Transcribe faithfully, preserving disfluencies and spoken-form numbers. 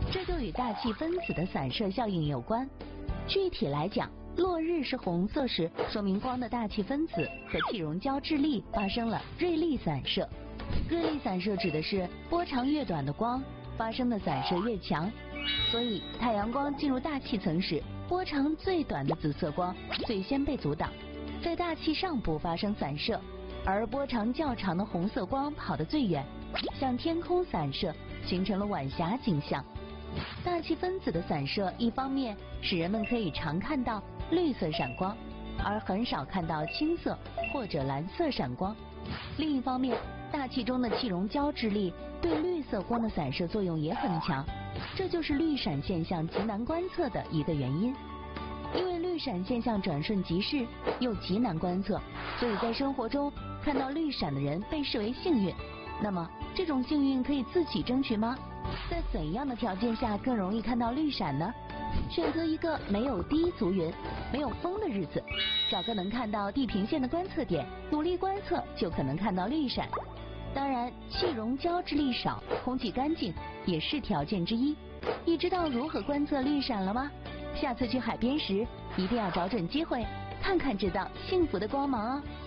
这就与大气分子的散射效应有关。具体来讲，落日是红色时，说明光的大气分子和气溶胶质粒发生了锐粒散射。锐粒散射指的是波长越短的光发生的散射越强，所以太阳光进入大气层时，波长最短的紫色光最先被阻挡，在大气上部发生散射，而波长较长的红色光跑得最远，向天空散射，形成了晚霞景象。大气分子的散射一方面使人们可以常看到绿色闪光，而很少看到青色或者蓝色闪光。另一方面，大气中的气溶胶质粒对绿色光的散射作用也很强，这就是绿闪现象极难观测的一个原因。因为绿闪现象转瞬即逝，又极难观测，所以在生活中看到绿闪的人被视为幸运。那么，这种幸运可以自己争取吗？在怎样的条件下更容易看到绿闪呢？选择一个没有低足云、没有风的日子，找个能看到地平线的观测点，努力观测就可能看到绿闪。当然，气溶胶质粒少、空气干净也是条件之一。你知道如何观测绿闪了吗？下次去海边时，一定要找准机会，看看这道幸福的光芒哦。